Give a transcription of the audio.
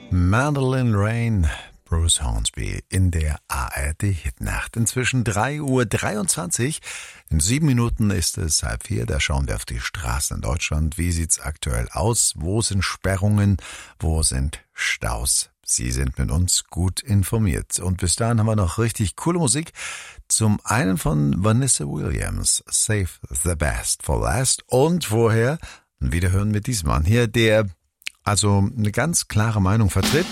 Madeline Rain, Bruce Hornsby in der ARD-Hitnacht. Inzwischen 3:23 Uhr. In 7 Minuten ist es 3:30. Da schauen wir auf die Straßen in Deutschland. Wie sieht's aktuell aus? Wo sind Sperrungen? Wo sind Staus? Sie sind mit uns gut informiert. Und bis dahin haben wir noch richtig coole Musik. Zum einen von Vanessa Williams, Save the Best for Last. Und vorher ein Wiederhören mit diesem Mann hier, der also eine ganz klare Meinung vertritt.